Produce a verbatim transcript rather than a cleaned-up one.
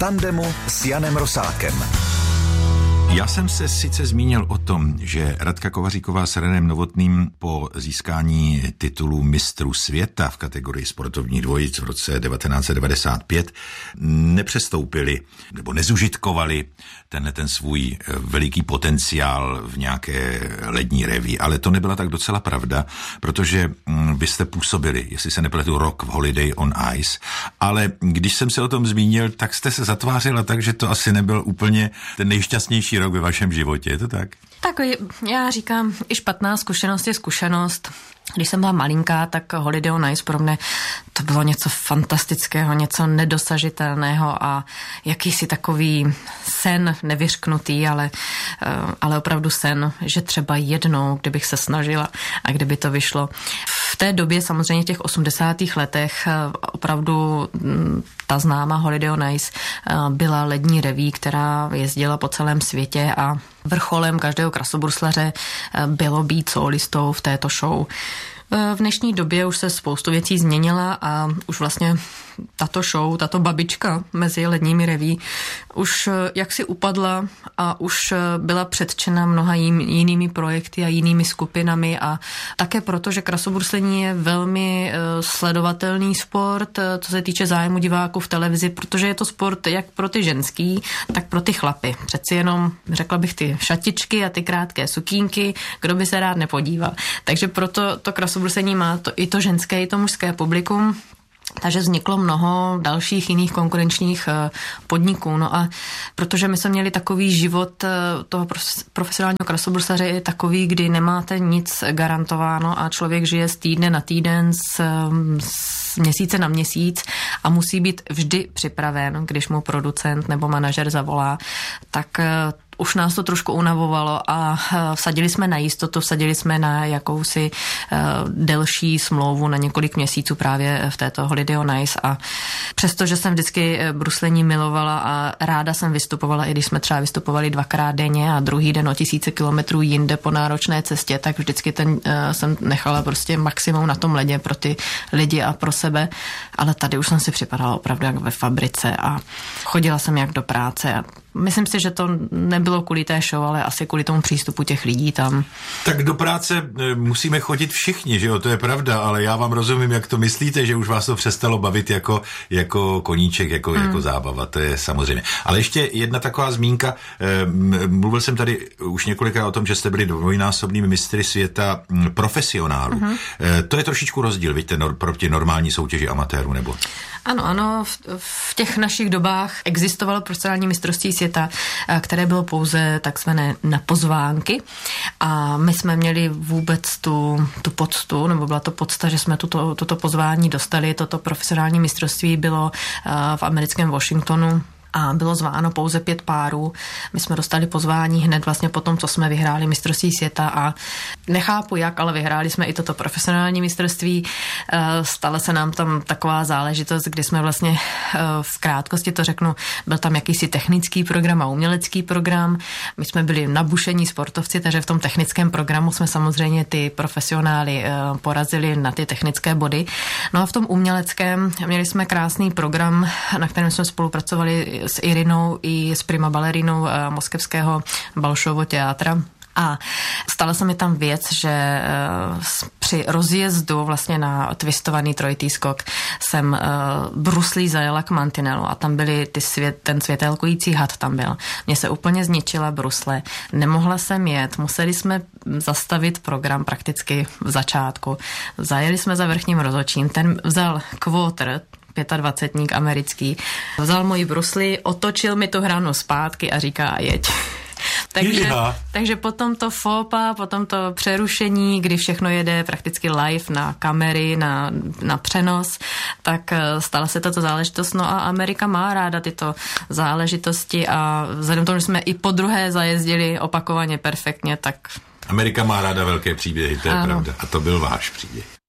tandemu s Janem Rosátkem. Já jsem se sice zmínil o tom, že Radka Kovaříková s Renem Novotným po získání titulu mistrů světa v kategorii sportovních dvojic v roce devatenáct set devadesát pět nepřestoupili nebo nezužitkovali ten, ten svůj veliký potenciál v nějaké lední reví. Ale to nebyla tak docela pravda, protože vy jste působili, jestli se nepletu, rok v Holiday on Ice, ale když jsem se o tom zmínil, tak jste se zatvářila tak, že to asi nebyl úplně ten nejšťastnější rok ve vašem životě, je to tak? Tak já říkám, i špatná zkušenost je zkušenost. Když jsem byla malinká, tak Holiday on Ice pro mě to bylo něco fantastického, něco nedosažitelného a jakýsi takový sen nevyřknutý, ale, ale opravdu sen, že třeba jednou, kdybych se snažila a kdyby to vyšlo. V té době, samozřejmě v těch osmdesátých letech, opravdu ta známá Holiday on Ice byla lední reví, která jezdila po celém světě a vrcholem každého krasobruslaře bylo být sólistou v této show. V dnešní době už se spoustu věcí změnila a už vlastně tato show, tato babička mezi ledními reví už jaksi upadla a už byla předčena mnoha jinými projekty a jinými skupinami a také proto, že krasobruslení je velmi sledovatelný sport, co se týče zájmu diváků v televizi, protože je to sport jak pro ty ženský, tak pro ty chlapy. Přeci jenom, řekla bych, ty šatičky a ty krátké sukínky, kdo by se rád nepodíval. Takže proto to krasobruslení má to, i to ženské, i to mužské publikum. Takže vzniklo mnoho dalších jiných konkurenčních podniků. No a protože my jsme měli takový život toho profesionálního krasobruslaře je takový, kdy nemáte nic garantováno a člověk žije z týdne na týden, z, z měsíce na měsíc a musí být vždy připraven, když mu producent nebo manažer zavolá, tak už nás to trošku unavovalo a vsadili jsme na jistotu, vsadili jsme na jakousi delší smlouvu na několik měsíců právě v této Holiday on Ice a přestože jsem vždycky bruslení milovala a ráda jsem vystupovala, i když jsme třeba vystupovali dvakrát denně a druhý den o tisíce kilometrů jinde po náročné cestě, tak vždycky ten jsem nechala prostě maximum na tom ledě pro ty lidi a pro sebe, ale tady už jsem si připadala opravdu jak ve fabrice a chodila jsem jak do práce a myslím si, že to nebylo kvůli té show, ale asi kvůli tomu přístupu těch lidí tam. Tak do práce musíme chodit všichni, že jo, to je pravda, ale já vám rozumím, jak to myslíte, že už vás to přestalo bavit jako, jako koníček, jako, hmm. jako zábava, to je samozřejmě. Ale ještě jedna taková zmínka, mluvil jsem tady už několikrát o tom, že jste byli dvojnásobnými mistry světa profesionálů. Hmm. To je trošičku rozdíl, víte, nor, proti normální soutěži amatérů, nebo? Ano, ano, v, v těch našich dobách existovalo profesionální mistrovství světa, které bylo pouze takzvané na pozvánky a my jsme měli vůbec tu, tu poctu, nebo byla to podsta, že jsme tuto, tuto pozvání dostali. Toto profesionální mistrovství bylo v americkém Washingtonu a bylo zváno pouze pět párů. My jsme dostali pozvání hned vlastně po tom, co jsme vyhráli mistrovství světa a nechápu jak, ale vyhráli jsme i toto profesionální mistrovství. Stala se nám tam taková záležitost, kdy jsme vlastně v krátkosti to řeknu, byl tam jakýsi technický program a umělecký program. My jsme byli nabušení sportovci, takže v tom technickém programu jsme samozřejmě ty profesionály porazili na ty technické body. No a v tom uměleckém měli jsme krásný program, na kterém jsme spolupracovali s Irinou i s prima balerinou moskevského Balšovo teátra. A stala se mi tam věc, že při rozjezdu vlastně na twistovaný trojitý skok jsem bruslí zajela k mantinelu a tam byly ty svět, ten světelkující had tam byl. Mně se úplně zničila brusle, nemohla jsem jet, museli jsme zastavit program prakticky v začátku. Zajeli jsme za vrchním rozhodčím, ten vzal quarter, dvacetník americký, vzal moji brusli, otočil mi tu hranu zpátky a říká jeď. Takže, takže potom to fópa, potom to přerušení, kdy všechno jede prakticky live na kamery, na, na přenos, tak stala se tato záležitost. No a Amerika má ráda tyto záležitosti a vzhledem k tomu, že jsme i po druhé zajezdili opakovaně perfektně, tak... Amerika má ráda velké příběhy, to je ano. Pravda. A to byl váš příběh.